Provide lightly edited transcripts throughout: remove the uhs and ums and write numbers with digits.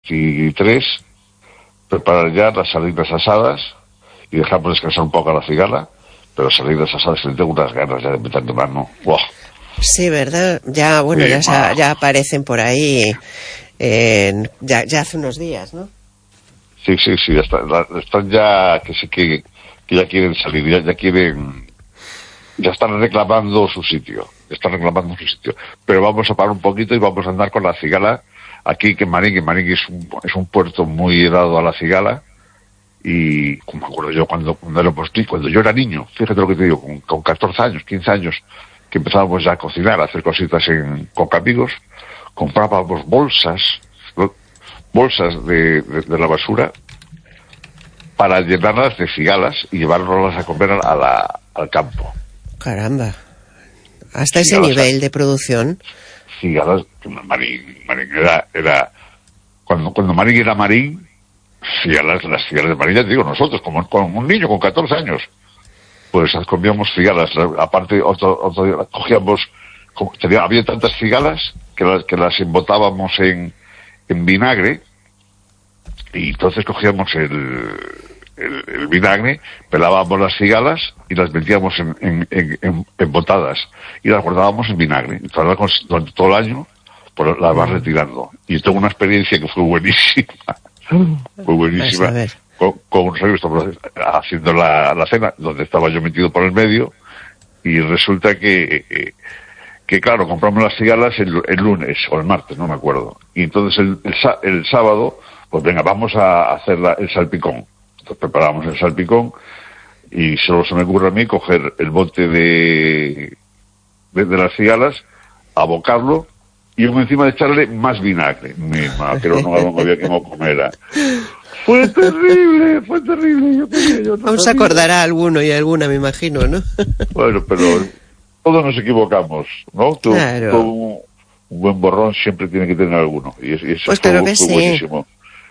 23, preparar ya las sardinas asadas y dejamos descansar un poco a la cigala, pero las sardinas asadas que le tengo unas ganas ya de meterle mano. ¡Wow! Sí, ¿verdad? Ya, bueno, ya aparecen por ahí, ya hace unos días, ¿no? Sí, ya están ya, que ya quieren salir, ya están reclamando su sitio, pero vamos a parar un poquito y vamos a andar con la cigala aquí, que Marín es un puerto muy dado a la cigala, y como me acuerdo yo cuando yo era niño, fíjate lo que te digo, con 14 años, 15 años, que empezábamos ya a cocinar, a hacer cositas con amigos, comprábamos bolsas de la basura para llenarlas de cigalas y llevarnoslas a comer al campo. Caramba, hasta ese nivel de producción. Cigalas, Marín era cuando Marín era Marín, las cigalas de Marín, ya te digo, nosotros, como un niño con 14 años, pues comíamos cigalas. Aparte, otro día cogíamos, había tantas cigalas que las embotábamos en vinagre, y entonces cogíamos el vinagre, pelábamos las cigalas y las metíamos en botadas y las guardábamos en vinagre. Entonces, durante todo el año pues las vas retirando. Y tengo una experiencia que fue buenísima. Con unos amigos haciendo la cena, donde estaba yo metido por el medio, y resulta que claro, compramos las cigalas el lunes o el martes, no me acuerdo. Y entonces el sábado, pues venga, vamos a hacer el salpicón. Entonces preparamos el salpicón y solo se me ocurre a mí coger el bote de las cigalas, abocarlo y encima de echarle más vinagre. Pero no había que comer. Fue terrible. Aún se acordará alguno y alguna, me imagino, ¿no? Bueno, pero todos nos equivocamos, ¿no? Claro. Un buen borrón siempre tiene que tener alguno. Y eso pues claro que sí. Buenísimo.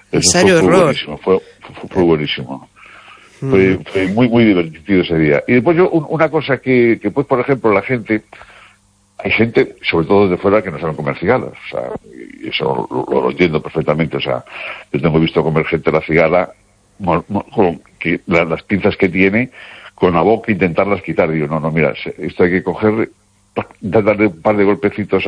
Fue buenísimo. Fue muy, muy divertido ese día. Y después una cosa que pues, por ejemplo, hay gente, sobre todo desde fuera, que no saben comer cigalas. O sea, y eso lo entiendo perfectamente. O sea, yo tengo visto comer gente la cigala, que las pinzas que tiene, con la boca, intentarlas quitar. Digo, no, mira, esto hay que coger, darle un par de golpecitos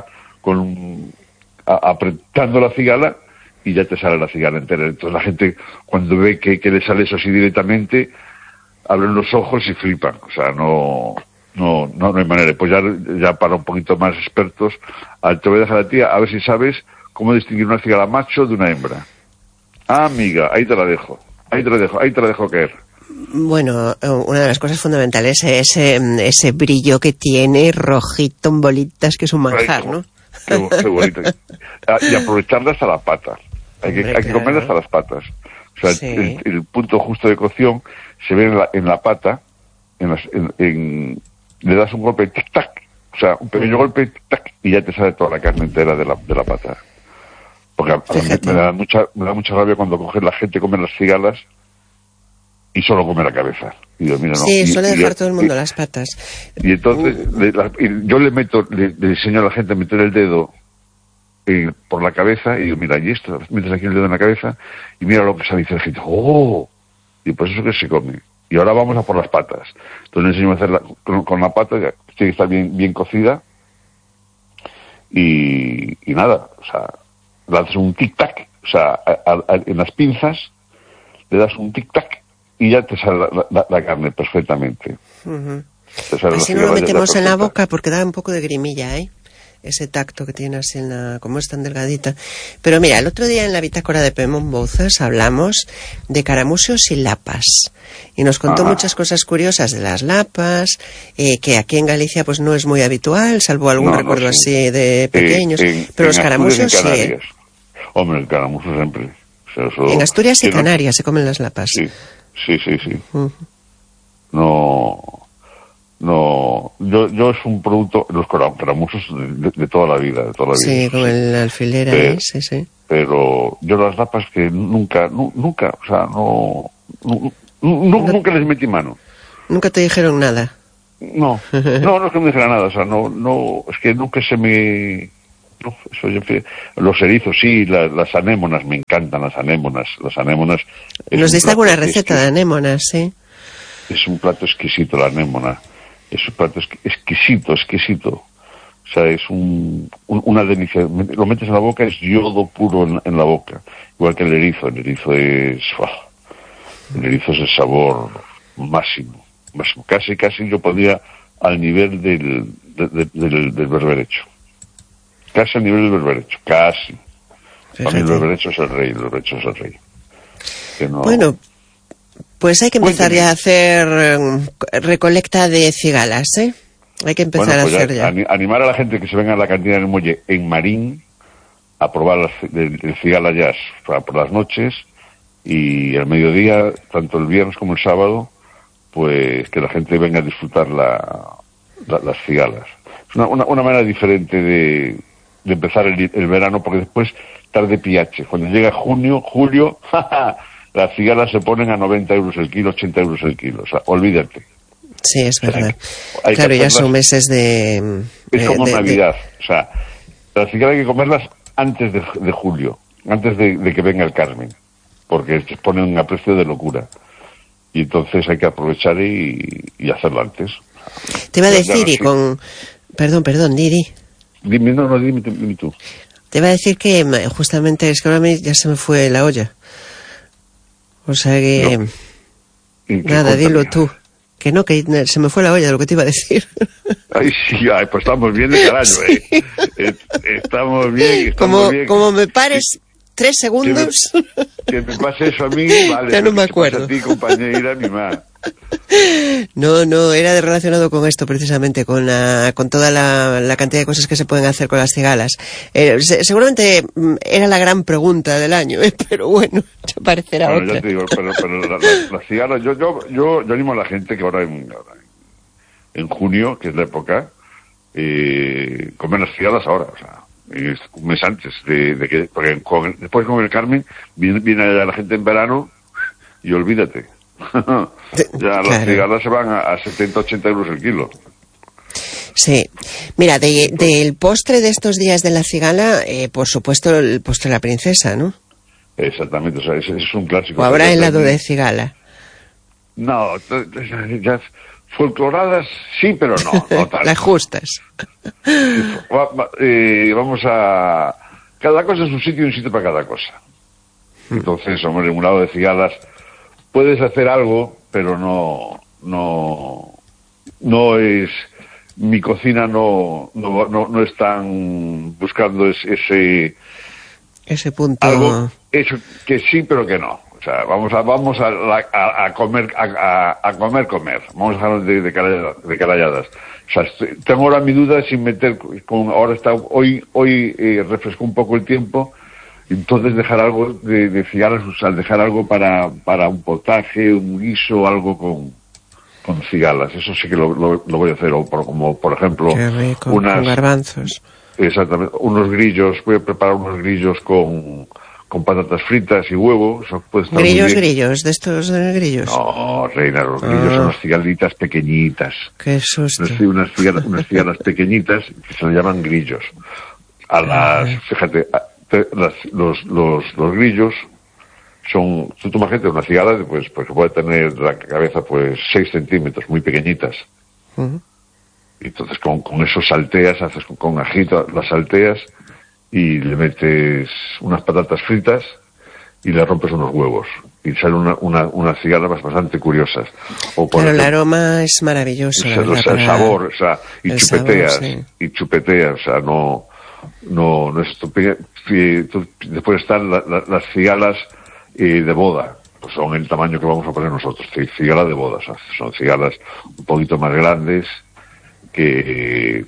apretando la cigala, y ya te sale la cigala entera. Entonces la gente, cuando ve que le sale eso así directamente, abren los ojos y flipan. O sea, no hay manera. Pues ya para un poquito más expertos, te voy a dejar a ti a ver si sabes cómo distinguir una cigala macho de una hembra. Ah, amiga, ahí te la dejo caer. Bueno, una de las cosas fundamentales es ese brillo que tiene, rojito en bolitas, que es un manjar, ¿no? Qué bonito. Y aprovecharlas a la pata. Hay que comerlas hasta las patas. O sea, sí. el punto justo de cocción se ve en la pata, le das un golpe, tic-tac, o sea, un pequeño golpe, tic-tac, y ya te sale toda la carne entera de la pata. Porque me da mucha rabia cuando la gente come las cigalas y solo come la cabeza. Y digo, mira, sí, suele dejar todo el mundo las patas. Y entonces yo le enseño a la gente a meter el dedo por la cabeza, y digo, mira, y esto, metes aquí el dedo en la cabeza, y mira lo que se dice la gente, ¡oh! Y pues eso que se come. Y ahora vamos a por las patas. Entonces le enseño a hacerla con la pata, que tiene que estar bien cocida, y nada, o sea, le haces un tic-tac, o sea, en las pinzas, le das un tic-tac, y ya te sale la carne perfectamente. Uh-huh. Así no lo metemos en la boca, porque da un poco de grimilla, ese tacto que tiene así como es tan delgadita. Pero mira, el otro día en la bitácora de Pemón Bouzas hablamos de caramuchos y lapas, y nos contó muchas cosas curiosas de las lapas, que aquí en Galicia pues no es muy habitual, salvo algún recuerdo así de pequeños, pero los caramuchos sí. Hombre, el caramucho siempre. O sea, eso, en Asturias y Canarias se comen las lapas. Sí. Uh-huh. No, yo es un producto, los caramuchos de toda la vida, Sí, como el alfiler, sí. Pero yo las lapas que nunca, o sea, nunca les metí mano. ¿Nunca te dijeron nada? No es que me dijera nada, o sea, no, es que nunca se me No, eso los erizos sí, las anémonas, me encantan las anémonas. Nos diste alguna receta de anémonas, sí. Es un plato exquisito la anémona, es un plato exquisito. O sea, es una delicia. Lo metes en la boca, es yodo puro en la boca. Igual que el erizo. El erizo es el sabor máximo. Casi yo podía al nivel del berberecho. Casi al nivel del berberecho, casi. Para mí el berberecho es el rey. Que no... Bueno, pues hay que empezar ya a hacer recolecta de cigalas, ¿eh? Hay que empezar a hacer ya. Animar a la gente que se venga a la cantina del muelle en Marín a probar el cigala jazz por las noches, y al mediodía, tanto el viernes como el sábado, pues que la gente venga a disfrutar las cigalas. Es una manera diferente de empezar el verano, porque después tarde piache. Cuando llega julio, las cigalas se ponen a 90 euros el kilo, 80 euros el kilo. O sea, olvídate. Sí, es verdad. Claro, ya son meses de... Es como Navidad. O sea, las cigalas hay que comerlas antes de julio, antes de que venga el Carmen, porque se ponen a precio de locura. Y entonces hay que aprovechar y hacerlo antes. Te iba a decir, y con... Perdón, Didi. Dime tú. Te iba a decir que justamente es que ahora ya se me fue la olla. O sea que... No. Nada, dilo tú. Que se me fue la olla de lo que te iba a decir. Ay, sí, pues estamos bien de carajo, sí. Estamos bien. Como me pares 3 segundos... Que me pase eso a mí, vale. Ya no me acuerdo. A ti, compañera, mi madre. No, era relacionado con esto precisamente, con toda la cantidad de cosas que se pueden hacer con las cigalas. Seguramente era la gran pregunta del año, pero bueno, ya parecerá otra. Ya te digo, pero las cigalas, yo animo a la gente que ahora en junio, que es la época, comer las cigalas ahora, o sea, un mes antes de que, porque después con el Carmen viene la gente en verano y olvídate. Ya las cigalas se van a 70-80 euros el kilo. Sí. Mira, del postre de estos días de la cigala, por supuesto el postre de la princesa, ¿no? Exactamente, o sea, es un clásico. ¿O habrá helado de cigala? No, ya folcloradas sí, pero no tal. Las justas. Vamos a... Cada cosa es un sitio y un sitio para cada cosa. Entonces, hombre, un lado de cigalas puedes hacer algo, pero no es... Mi cocina no están buscando ese punto. Algo, eso que sí, pero que no. O sea, vamos a comer, Vamos a dejar de caralladas. O sea, tengo ahora mi duda sin meter hoy refrescó un poco el tiempo. Entonces dejar algo de cigalas, o sea, dejar algo para un potaje, un guiso, algo con cigalas. Eso sí que lo voy a hacer, como por ejemplo con garbanzos. Exactamente, unos grillos. Voy a preparar unos grillos con patatas fritas y huevo. Eso puede estar Grillos, de estos grillos. No, reina, los grillos son unas cigalitas pequeñitas. Qué susto. Unas cigalas pequeñitas que se le llaman grillos. Fíjate, los grillos son, tú imagínate una cigala pues que puede tener la cabeza pues 6 centímetros, muy pequeñitas. Y entonces con eso salteas, haces con ajito, las salteas y le metes unas patatas fritas y le rompes unos huevos y salen unas cigalas bastante curiosas. Pero el aroma es maravilloso. El sabor, o sea, y chupeteas, o sea, no es estupendo. Después están las cigalas de boda, pues son el tamaño que vamos a poner nosotros, cigalas de boda, o sea, son cigalas un poquito más grandes que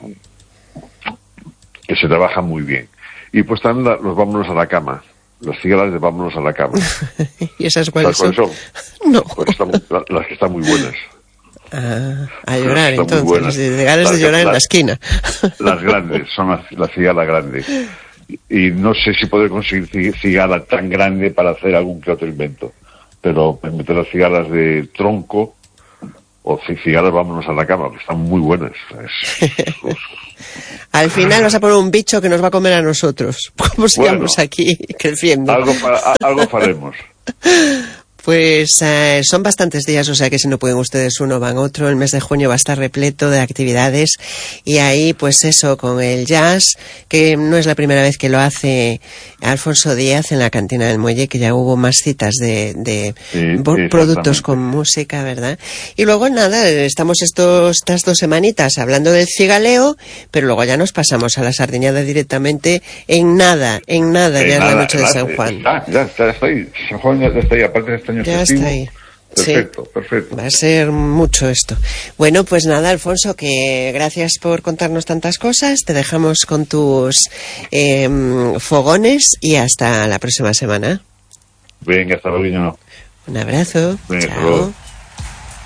se trabajan muy bien. Y pues están los vámonos a la cama, las cigalas de vámonos a la cama. ¿Y esas cuáles son? No. Pues las que están muy buenas. A llorar entonces, de ganas de llorar en la esquina. Las grandes, son la cigala grande. Y no sé si podré conseguir cigala tan grande para hacer algún que otro invento. Pero meter las cigalas de tronco o cigalas vámonos a la cama, que están muy buenas. Al final vas a poner un bicho que nos va a comer a nosotros, como sigamos aquí creciendo. Algo faremos. Pues son bastantes días, o sea que si no pueden ustedes uno, van otro. El mes de junio va a estar repleto de actividades y ahí pues eso, con el jazz, que no es la primera vez que lo hace Alfonso Díaz en la Cantina del Muelle, que ya hubo más citas de productos con música, ¿verdad? Y luego nada, estamos estas 2 semanitas hablando del cigaleo, pero luego ya nos pasamos a la sardinada directamente en nada, ya es la noche de San Juan. Ya está ahí, San Juan ya está ahí, aparte de este año ya festivo. Está ahí. Perfecto, sí. Perfecto. Va a ser mucho esto. Bueno, pues nada, Alfonso, que gracias por contarnos tantas cosas. Te dejamos con tus fogones y hasta la próxima semana. Venga, hasta luego. Un abrazo. Venga, chao.